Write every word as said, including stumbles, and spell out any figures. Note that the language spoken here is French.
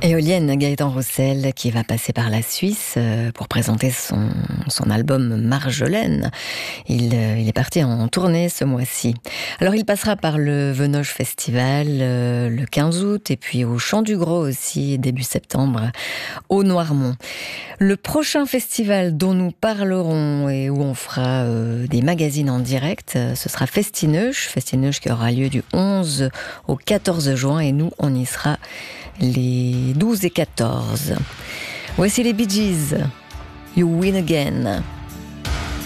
Éolienne, Gaëtan Roussel, qui va passer par la Suisse pour présenter son, son album Marjolaine. Il, il est parti en tournée ce mois-ci. Alors il passera par le Venoge Festival le quinze août et puis au Chant du Gros aussi début septembre au Noirmont. Le prochain festival dont nous parlerons et où on fera euh, des magazines en direct, ce sera Festineuch, Festineuch qui aura lieu du onze au quatorze juin et nous on y sera les douze et quatorze. Voici les Bee Gees, You Win Again.